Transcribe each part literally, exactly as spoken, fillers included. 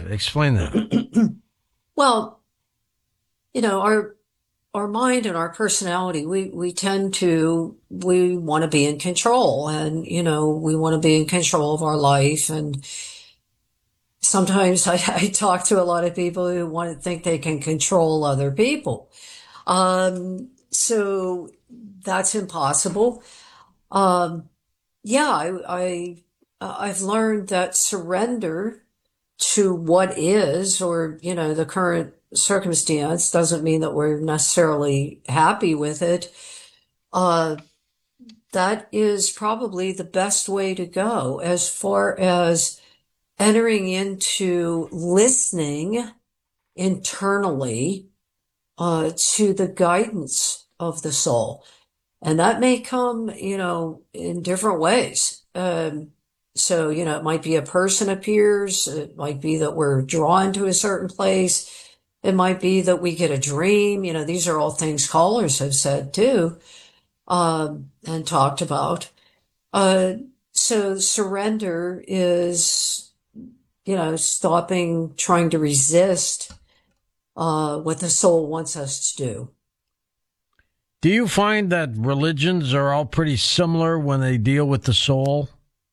Explain that. Well, you know, our our mind and our personality, we we tend to we want to be in control, and you know, we want to be in control of our life. And sometimes I, I talk to a lot of people who want to think they can control other people. Um, so that's impossible. Um, yeah, I, I uh, I've learned that surrender to what is, or you know, the current circumstance doesn't mean that we're necessarily happy with it. Uh, that is probably the best way to go as far as entering into listening internally uh, to the guidance of the soul. And that may come, you know, in different ways. Um, so, you know, it might be a person appears. It might be that we're drawn to a certain place. It might be that we get a dream. You know, these are all things callers have said too, um, and talked about. Uh, so surrender is, you know, stopping trying to resist, uh, what the soul wants us to do. Do you find that religions are all pretty similar when they deal with the soul?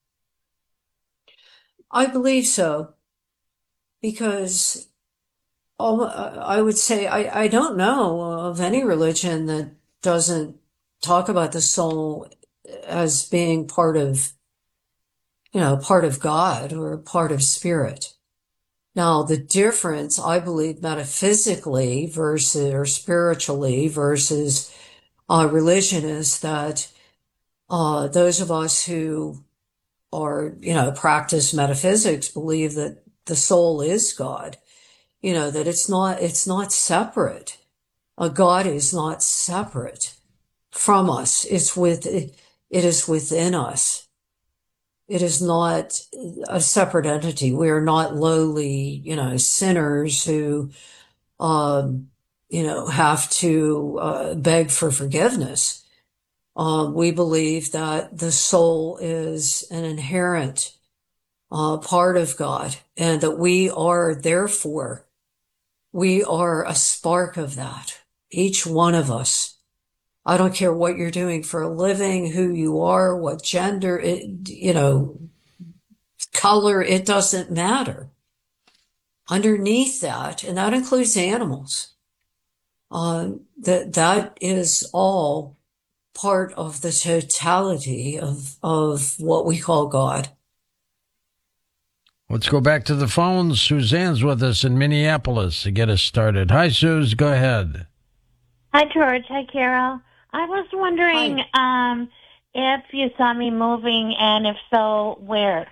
I believe so, because oh, I would say I, I don't know of any religion that doesn't talk about the soul as being part of, you know, part of God or part of spirit. Now, the difference, I believe, metaphysically versus or spiritually versus uh, religion is that uh, those of us who are, you know, practice metaphysics believe that the soul is God. You know, that it's not, it's not separate. A God is not separate from us. It's with, it, it is within us. It is not a separate entity. We are not lowly, you know, sinners who, um, you know, have to uh, beg for forgiveness. Um, we believe that the soul is an inherent uh, part of God, and that we are therefore we are a spark of that. Each one of us. I don't care what you're doing for a living, who you are, what gender, it, you know, color, it doesn't matter. Underneath that, and that includes animals, uh, that that is all part of the totality of of what we call God. Let's go back to the phones. Suzanne's with us in Minneapolis to get us started. Hi, Suze. Go ahead. Hi, George. Hi, Carol. I was wondering Hi. um, if you saw me moving, and if so, where?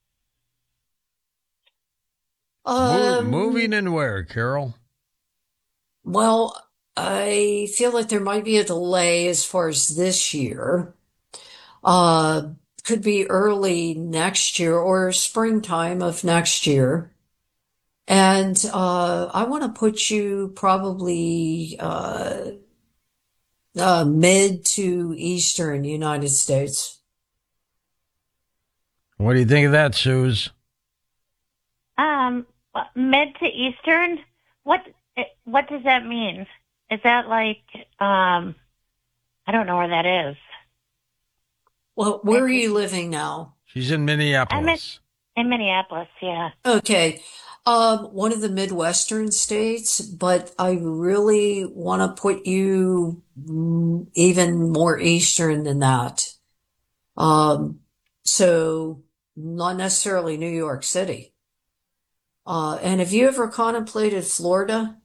Mo- Um, moving and where, Carol? well, I feel like there might be a delay as far as this year. Uh, could be early next year or springtime of next year. And uh, I want to put you probably uh, uh, mid to eastern United States. What do you think of that, Suze? Um, mid to eastern. What What does that mean? Is that like um? I don't know where that is. Well, where Mid are to you east. living now? She's in I'm in, Minneapolis. in Minneapolis. Yeah. Okay. Um, one of the Midwestern states, but I really want to put you mm, even more eastern than that. Um, so not necessarily New York City. Uh, and have you ever contemplated Florida?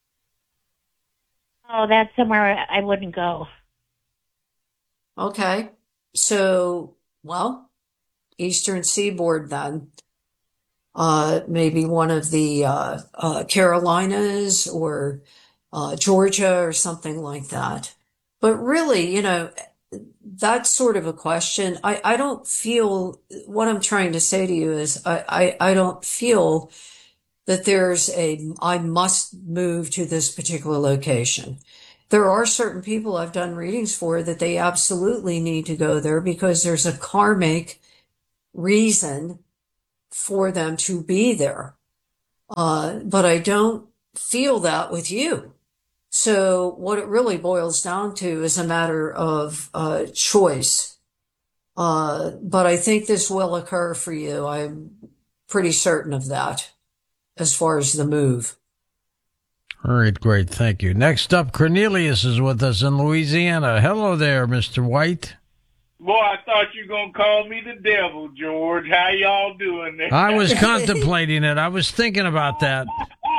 Oh, that's somewhere I wouldn't go. Okay. So, well, Eastern Seaboard then. Uh, maybe one of the uh, uh, Carolinas or uh, Georgia or something like that. But really, you know, that's sort of a question. I, I don't feel what I'm trying to say to you is I, I, I don't feel that there's a I must move to this particular location. There are certain people I've done readings for that they absolutely need to go there because there's a karmic reason for them to be there. Uh, but I don't feel that with you. So what it really boils down to is a matter of uh, choice. Uh, but I think this will occur for you. I'm pretty certain of that as far as the move. All right, great. Thank you. Next up, Cornelius is with us in Louisiana. Hello there, Mister White. Boy, I thought you were going to call me the devil, George. How y'all doing there? I was contemplating it. I was thinking about that.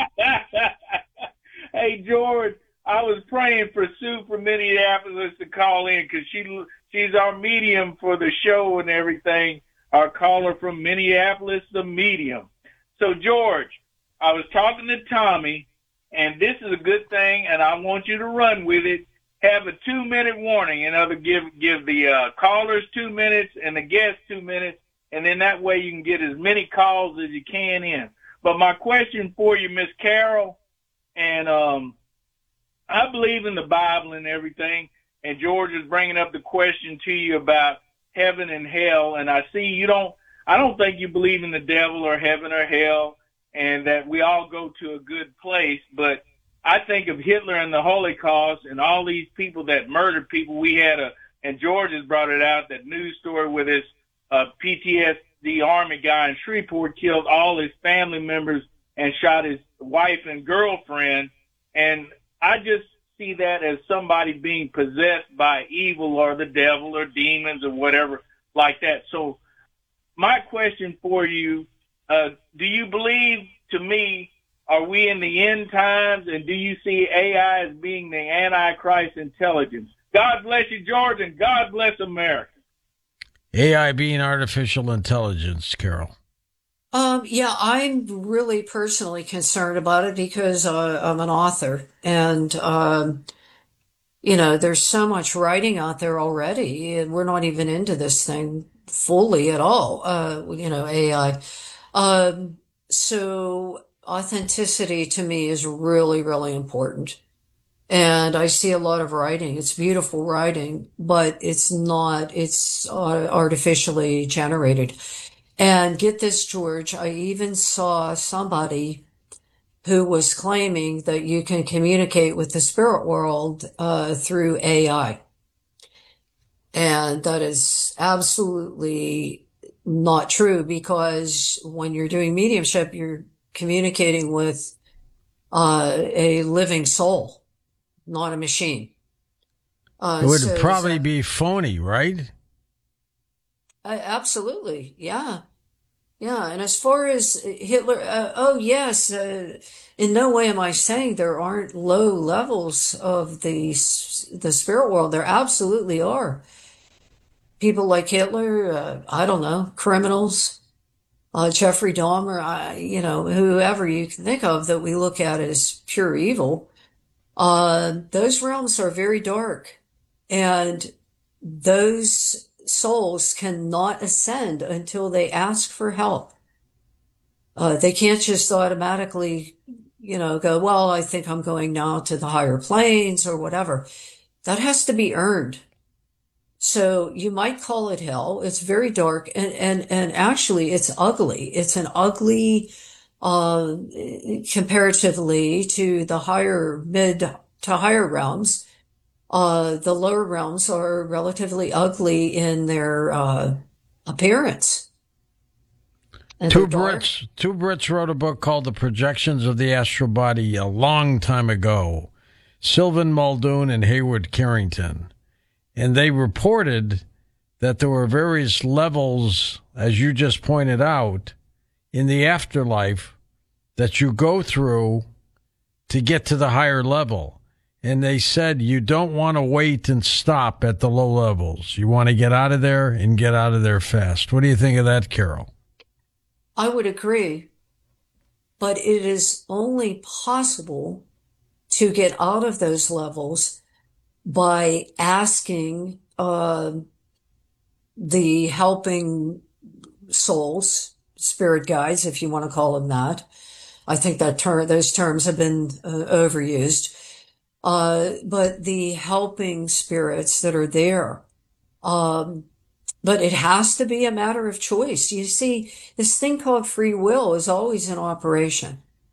Hey, George, I was praying for Sue from Minneapolis to call in because she, she's our medium for the show and everything, our caller from Minneapolis, the medium. So, George, I was talking to Tommy, and this is a good thing, and I want you to run with it. Have a two-minute warning. In other, give give the uh, callers two minutes and the guests two minutes, and then that way you can get as many calls as you can in. But my question for you, Miss Carol, and um, I believe in the Bible and everything, and George is bringing up the question to you about heaven and hell, and I see you don't. I don't think you believe in the devil or heaven or hell, and that we all go to a good place, but I think of Hitler and the Holocaust and all these people that murdered people. We had a, and George has brought it out, that news story with this uh, P T S D Army guy in Shreveport killed all his family members and shot his wife and girlfriend. And I just see that as somebody being possessed by evil or the devil or demons or whatever like that. So my question for you, uh, do you believe, to me, are we in the end times, and do you see A I as being the Antichrist intelligence? God bless you, George, and God bless America. A I being artificial intelligence, Carol. Um, yeah, I'm really personally concerned about it because uh, I'm an author, and um, you know, there's so much writing out there already, and we're not even into this thing fully at all. Uh, you know, A I. Um, so. Authenticity to me is really, really important. And I see a lot of writing. It's beautiful writing, but it's not, it's uh, artificially generated. And get this, George, I even saw somebody who was claiming that you can communicate with the spirit world uh, through A I. And that is absolutely not true, because when you're doing mediumship, you're communicating with uh, a living soul, not a machine. Uh, it would so probably that, be phony, right? Uh, absolutely, yeah. Yeah, and as far as Hitler, uh, oh yes, uh, in no way am I saying there aren't low levels of the the spirit world. There absolutely are. People like Hitler, uh, I don't know, criminals, Uh, Jeffrey Dahmer, I, you know, whoever you can think of that we look at as pure evil, uh, those realms are very dark. And those souls cannot ascend until they ask for help. Uh, they can't just automatically, you know, go, well, I think I'm going now to the higher planes or whatever. That has to be earned. So you might call it hell. It's very dark, and, and, and actually it's ugly. It's an ugly, uh, comparatively to the higher mid to higher realms. Uh, the lower realms are relatively ugly in their, uh, appearance. And Two they're dark. Brits, two Brits wrote a book called The Projections of the Astral Body a long time ago. Sylvan Muldoon and Hayward Carrington. And they reported that there were various levels, as you just pointed out, in the afterlife that you go through to get to the higher level. And they said you don't want to wait and stop at the low levels. You want to get out of there and get out of there fast. What do you think of that, Carol? I would agree, but it is only possible to get out of those levels by asking uh, the helping souls, spirit guides, if you want to call them that. I think that term, those terms have been uh, overused. Uh, but the helping spirits that are there. Um, but it has to be a matter of choice. You see, this thing called free will is always in operation.